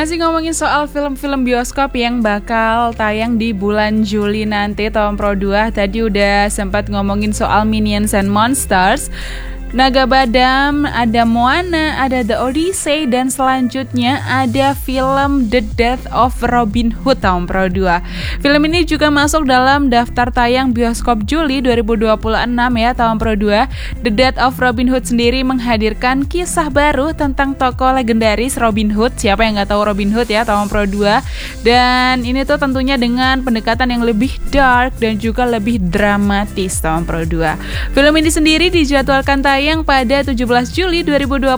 Masih ngomongin soal film-film bioskop yang bakal tayang di bulan Juli nanti tahun Pro 2. Tadi udah sempat ngomongin soal Minions and Monsters, Naga Badam, ada Moana, ada The Odyssey, dan selanjutnya ada film The Death of Robin Hood tahun Pro 2. Film ini juga masuk dalam daftar tayang bioskop Juli 2026 ya tahun Pro 2. The Death of Robin Hood sendiri menghadirkan kisah baru tentang tokoh legendaris Robin Hood. Siapa yang nggak tahu Robin Hood ya tahun Pro 2. Dan ini tuh tentunya dengan pendekatan yang lebih dark dan juga lebih dramatis tahun Pro 2. Film ini sendiri dijadwalkan tayang pada 17 Juli 2026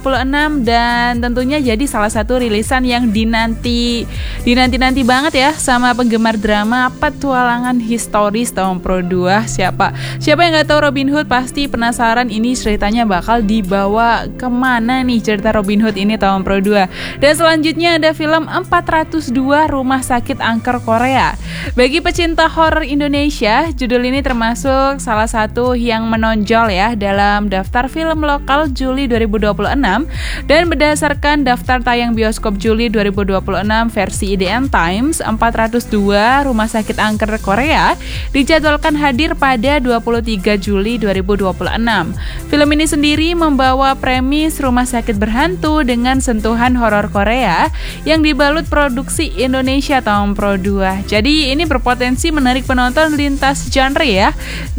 dan tentunya jadi salah satu rilisan yang dinanti banget ya sama penggemar drama petualangan historis tahun Pro 2. Siapa yang nggak tahu Robin Hood pasti penasaran ini ceritanya bakal dibawa kemana nih cerita Robin Hood ini tahun Pro 2. Dan selanjutnya ada film 402 Rumah Sakit Angker Korea. Bagi pecinta horor Indonesia, judul ini termasuk salah satu yang menonjol ya dalam daftar film lokal Juli 2026 dan berdasarkan daftar tayang bioskop Juli 2026 versi IDN Times, 402 Rumah Sakit Angker Korea dijadwalkan hadir pada 23 Juli 2026. Film ini sendiri membawa premis rumah sakit berhantu dengan sentuhan horor Korea yang dibalut produksi Indonesia tahun Pro 2. Jadi ini berpotensi menarik penonton lintas genre ya.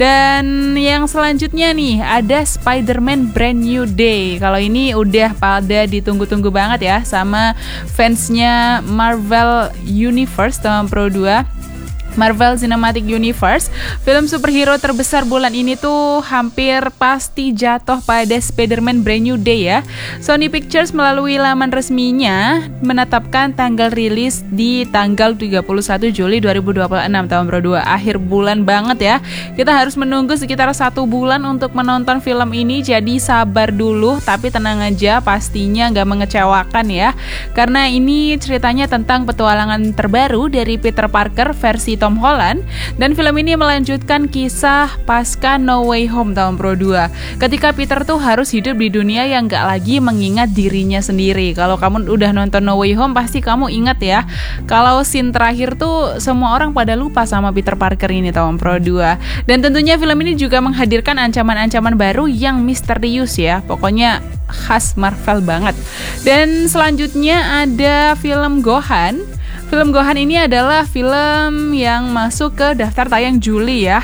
Dan yang selanjutnya nih ada Spider-Man Brand New Day. Kalau ini udah pada ditunggu-tunggu banget ya sama fansnya Marvel Universe tahun Pro 2. Marvel Cinematic Universe, film superhero terbesar bulan ini tuh hampir pasti jatuh pada Spider-Man Brand New Day ya. Sony Pictures melalui laman resminya menetapkan tanggal rilis di tanggal 31 Juli 2026 tahun Pro 2. Akhir bulan banget ya. Kita harus menunggu sekitar 1 bulan untuk menonton film ini, jadi sabar dulu, tapi tenang aja pastinya gak mengecewakan ya. Karena ini ceritanya tentang petualangan terbaru dari Peter Parker versi Tom Holland, dan film ini melanjutkan kisah pasca No Way Home tahun Pro 2. Ketika Peter tuh harus hidup di dunia yang gak lagi mengingat dirinya sendiri. Kalau kamu udah nonton No Way Home pasti kamu ingat ya, kalau scene terakhir tuh semua orang pada lupa sama Peter Parker ini tahun Pro 2. Dan tentunya film ini juga menghadirkan ancaman-ancaman baru yang misterius ya. Pokoknya khas Marvel banget. Dan selanjutnya ada film Gohan. Film Gohan ini adalah film yang masuk ke daftar tayang Juli ya.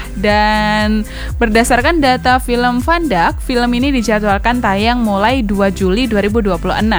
Dan berdasarkan data film Fandak, film ini dijadwalkan tayang mulai 2 Juli 2026.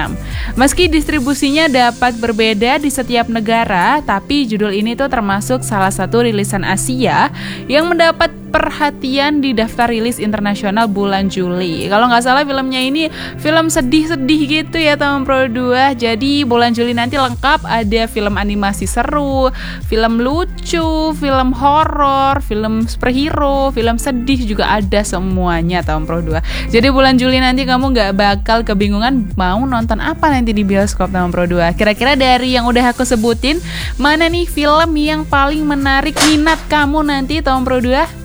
Meski distribusinya dapat berbeda di setiap negara, tapi judul ini tuh termasuk salah satu rilisan Asia yang mendapat perhatian di daftar rilis internasional bulan Juli. Kalau nggak salah filmnya ini film sedih-sedih gitu ya tahun Pro 2. Jadi bulan Juli nanti lengkap, ada film animasi seru, film lucu, film horor, film superhero, film sedih juga ada semuanya tahun Pro 2. Jadi bulan Juli nanti kamu nggak bakal kebingungan mau nonton apa nanti di bioskop tahun Pro 2. Kira-kira dari yang udah aku sebutin, mana nih film yang paling menarik minat kamu nanti tahun Pro 2?